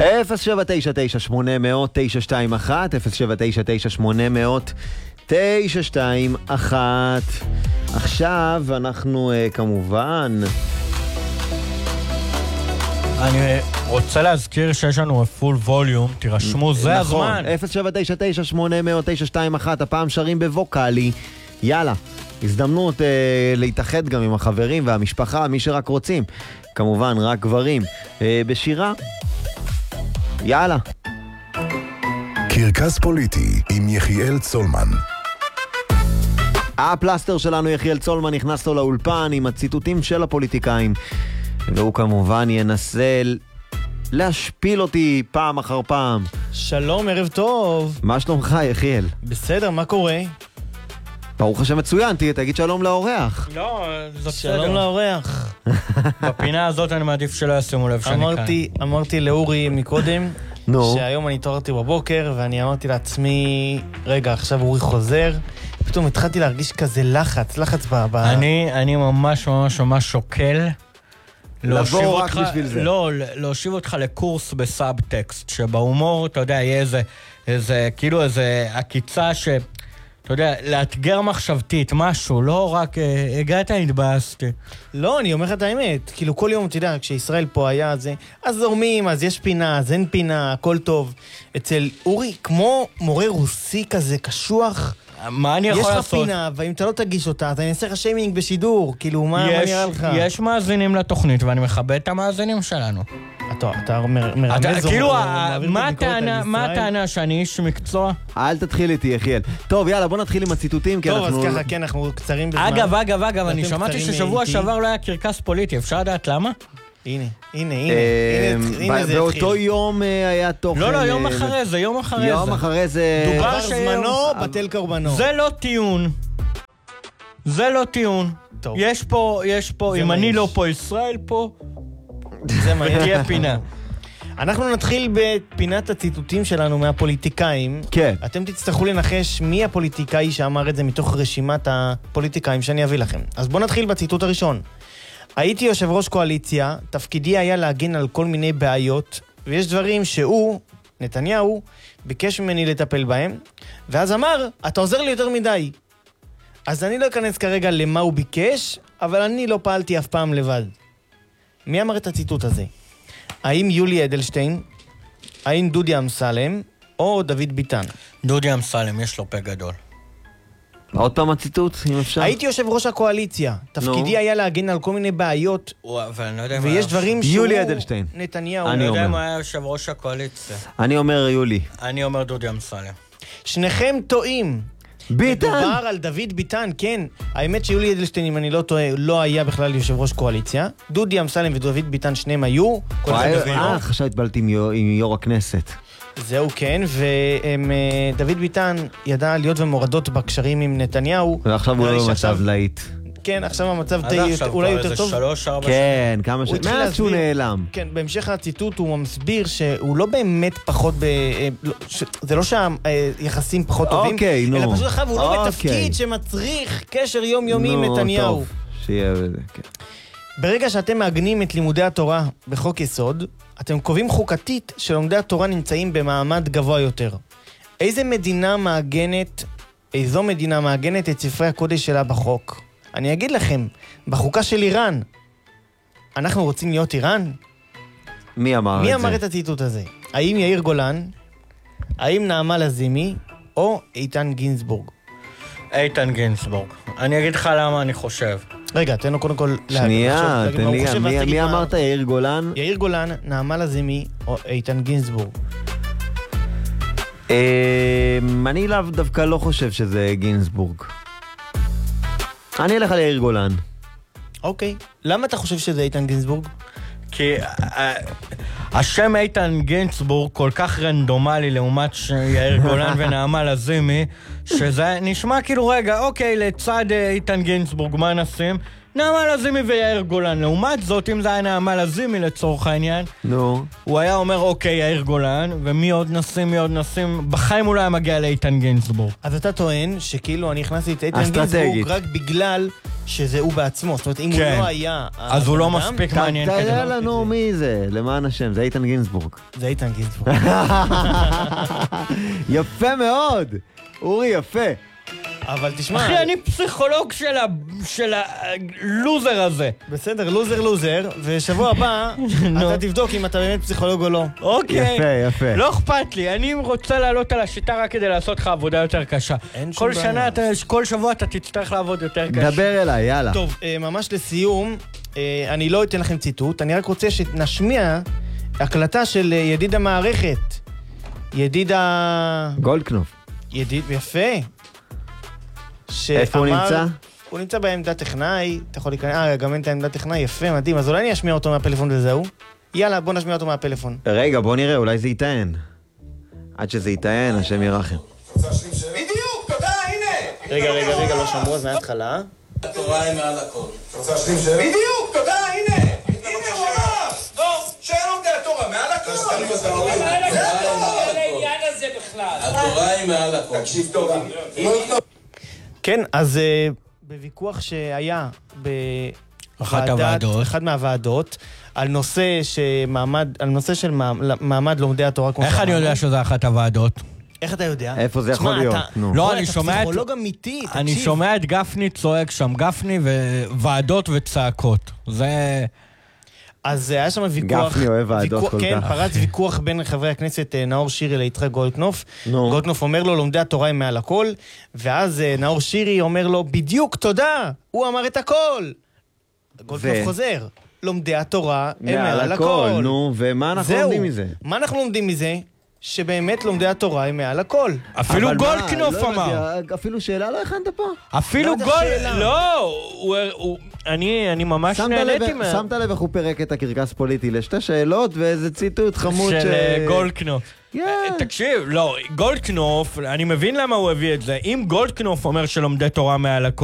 0799800-921 0799800-921. עכשיו אנחנו כמובן אני רוצה להזכיר שיש לנו פול ווליום, תירשמו, זה הזמן. 0799800-921, הפעם שרים בווקלי. יאללה, הזדמנות להתאחד גם עם החברים והמשפחה, מי שרק רוצים. כמובן, רק גברים. בשירה. יאללה. קרקס פוליטי עם יחיאל צולמן. הפלסטר שלנו יחיאל צולמן נכנס לו לאולפן עם הציטוטים של הפוליטיקאים, והוא כמובן ינסה להשפיל אותי פעם אחר פעם. שלום, ערב טוב. מה שלומך יחיאל? בסדר, מה קורה? ברוך השם מצוין, תגיד שלום לאורח. לא, זה שלום לאורח. בפינה הזאת אני מעדיף שלא ישימו לב שאני כאן. אמרתי לאורי מקודם, נו. שהיום אני התעוררתי בבוקר, ואני אמרתי לעצמי, רגע, עכשיו אורי חוזר, פתאום התחלתי להרגיש כזה לחץ אני ממש שוקל לבוא רק בשביל זה. לא, להושיב אותך לקורס בסאבטקסט, שבהומור, אתה יודע, יהיה איזה כאילו איזה עקיצה ש... אתה יודע, לאתגר מחשבתית, משהו, לא רק הגעת התבאסתי. לא, אני אומר לך את האמת, כאילו כל יום, אתה יודע, כשישראל פה היה זה, אז זורמים, אז יש פינה, אז אין פינה, הכל טוב. אצל אורי, כמו מורה רוסי כזה קשוח, מה אני יכול לעשות? יש לך פינה, ואם אתה לא תגיש אותה, אתה נעשה לך שיימינג בשידור, כאילו, מה נראה לך? יש מאזינים לתוכנית, ואני מכבד את המאזינים שלנו. אתה מרמז, כאילו, מה הטענה שאני איש מקצוע? אל תתחיל איתי יחיאל. טוב, יאללה, בוא נתחיל עם הציטוטים. טוב, אז ככה, כן, אנחנו קצרים בזמן. אגב, אני שמעתי ששבוע שעבר לא היה קרקס פוליטי, אפשר לדעת למה? הנה זה התחיל. באותו יום היה תוכן... לא, יום אחרי זה. יום אחרי זה... דובר זמנו, בטל קורבנו. זה לא טיעון. טוב. יש פה, אם אני לא פה, ישראל פה, זה מה תהיה פינה. אנחנו נתחיל בפינת הציטוטים שלנו מהפוליטיקאים. כן. אתם תצטרכו לנחש מי הפוליטיקאי שאמר את זה מתוך רשימת הפוליטיקאים שאני אביא לכם. אז בואו נתחיל בציטוט הראשון. הייתי יושב ראש קואליציה, תפקידי היה להגן על כל מיני בעיות, ויש דברים שהוא, נתניהו, ביקש ממני לטפל בהם, ואז אמר, אתה עוזר לי יותר מדי. אז אני לא אכנס כרגע למה הוא ביקש, אבל אני לא פעלתי אף פעם לבד. מי אמר את הציטוט הזה? האם יולי אדלשטיין, האם דודי אמסלם, או דוד ביטן? דודי אמסלם, יש לו פה גדול. עוד פעם הציטוט, אם אפשר. הייתי יושב ראש הקואליציה, תפקידי היה להגן על כל מיני בעיות, ויש דברים שהוא... יולי אדלשטיין. נתניהו. אני לא יודע אם היה יושב ראש הקואליציה. אני אומר יולי. אני אומר דודי אמסלם. שניכם טועים. ביטן? מדובר על דוד ביטן, כן. האמת שיולי אדלשטיין, אם אני לא טועה, לא היה בכלל יושב ראש קואליציה. דודי אמסלם ודוד ביטן שניהם היו. עכשיו התבלתי עם יו"ר הכנסת. זהו כן, ודוד ביטן ידע להיות ומורדות בקשרים עם נתניהו. ועכשיו הוא לא במצב להיט. כן, עכשיו המצב אולי יותר טוב. כן, כמה שנים. מאז שהוא נעלם. כן, בהמשך הציטוט הוא מסביר שהוא לא באמת פחות זה לא שהיחסים פחות טובים, אלא פשוט אחר הוא לא בתפקיד שמצריך קשר יומיומי עם נתניהו. טוב, שיהיה בזה, כן. ברגע שאתם מעגנים את לימודי התורה בחוק יסוד, אתם קובעים חוקתית שלומדי התורה נמצאים במעמד גבוה יותר. איזו מדינה מעגנת את ספרי הקודש שלה בחוק? אני אגיד לכם, בחוקה של איראן, אנחנו רוצים להיות איראן? מי אמר את הציטוט הזה? האם יאיר גולן, האם נעמה לזימי, או איתן גינזבורג? איתן גינזבורג. אני אגיד לך למה אני חושב. רגע, תן לו קודם כל... שנייה, תן לי, מי אמרת? יאיר גולן? יאיר גולן, נעמה לזימי, או איתן גינזבורג? אני דווקא לא חושב שזה גינזבורג. אני אלך על יאיר גולן. אוקיי. למה אתה חושב שזה איתן גינזבורג? כי השם איתן גינזבורג כל כך רנדומלי לעומת יאיר גולן ונעמה לזימי, שזה נשמע כאילו רגע, אוקיי, לצד איתן גינזבורג מה נשים? נעמה לזימי ויאיר גולן. לעומת זאת, אם זה היה נעמה לזימי לצורך העניין, הוא היה אומר אוקיי, יאיר גולן, ומי עוד נשים, בחיים הוא לא היה מגיע לאיתן גינזבורג. אז אתה טוען שכאילו אני הכנסתי את איתן גינזבורג רק בגלל שזה הוא בעצמו. זאת אומרת, אם הוא כן. לא היה... אז הוא לא האדם, מספיק מעניין כדי. תראה לנו מי זה, למען השם, זה איתן גינזבורג. זה איתן גינזבורג. יפה מאוד! אורי, יפה. אבל תשמע... אחי, אני פסיכולוג של הלוזר הזה. בסדר, לוזר, ושבוע הבא אתה תבדוק אם אתה באמת פסיכולוג או לא. אוקיי. יפה, יפה. לא אכפת לי, אני רוצה לעלות על השיטה רק כדי לעשות לך עבודה יותר קשה. אין שום כל שנה, בעיה. כל שבוע אתה תצטרך לעבוד יותר קשה. דבר אליי, יאללה. טוב, ממש לסיום, אני לא אתן לכם ציטוט, אני רק רוצה שנשמיע הקלטה של ידיד המערכת. גולדקנופ. יפה. איפה הוא נמצא? הוא נמצא בעמדת טכנאי, אתה יכול להיכנס, גם אין את העמדת טכנאי, יפה, מדהים, אז אולי אני אשמיע אותו מהפלאפון וזהו. יאללה, בוא נשמיע אותו מהפלאפון. רגע, בוא נראה, אולי זה ייטען. עד שזה ייטען, השם ירחם. בדיוק, תודה, הנה! רגע, לא שמעו, אז מההתחלה. התורה היא מעל הכל. רוצה להשלים שאלה? בדיוק, תודה, הנה! הנה הוא אמר! נו, שאין לומדי התורה מעל הכל! התורה היא מעל הכל. תקשיב טוב. כן, אז בוויכוח שהיה באחת מהוועדות, על נושא של מעמד לומדי התורה. איך אני יודע שזה אחת הוועדות? איך אתה יודע? איפה זה יכול להיות? נו. לא, אני שומע את... אתה פסיכולוג אמיתי, תקשיב. אני שומע את גפני צועק שם, גפני וועדות וצעקות. זה... אז היה שם ויכוח... גפני אוהב ועדות כל כן, כך. פרץ ויכוח בין חברי הכנסת נאור שירי ליצחק גולדקנופ. נו. גולדקנופ אומר לו, לומדי התורה הם מעל הכל, ואז נאור שירי אומר לו, בדיוק, תודה, הוא אמר את הכל. גולדקנופ חוזר, לומדי התורה הם מעל הכל. נו, ומה אנחנו לומדים מזה? מה אנחנו לומדים מזה? שבאמת לומדי התורה הם מעל הכל. אפילו אבל מה, גולדקנופ לא אמר. הבנתי, אפילו שאלה לא הכנת פה? אפילו לא, גולדקנופ... לא, אני ממש נהניתי מה... שמת לב איך הוא פירק את הקרקס פוליטי לשתי שאלות ואיזה ציטוט חמוד של גולדקנופ. תקשיב, לא, גולדקנופ, אני מבין למה הוא הביא את זה. אם גולדקנופ אומר שלומדי תורה מעל הכל,